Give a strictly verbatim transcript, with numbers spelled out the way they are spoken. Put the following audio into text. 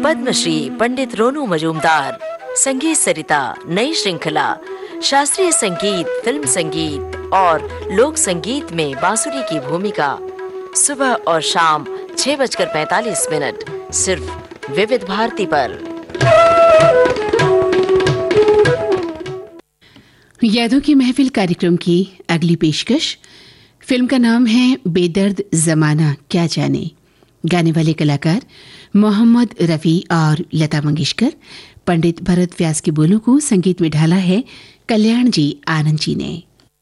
पद्मश्री पंडित रोनू मजूमदार, संगीत सरिता नई श्रृंखला, शास्त्रीय संगीत, फिल्म संगीत और लोक संगीत में बांसुरी की भूमिका। सुबह और शाम छह बजकर पैंतालीस मिनट सिर्फ विविध भारती पर। यादों की महफिल कार्यक्रम की अगली पेशकश। फिल्म का नाम है बेदर्द जमाना क्या जाने। गाने वाले कलाकार मोहम्मद रफ़ी और लता मंगेशकर। पंडित भरत व्यास के बोलों को संगीत में ढाला है कल्याण जी आनंद जी ने।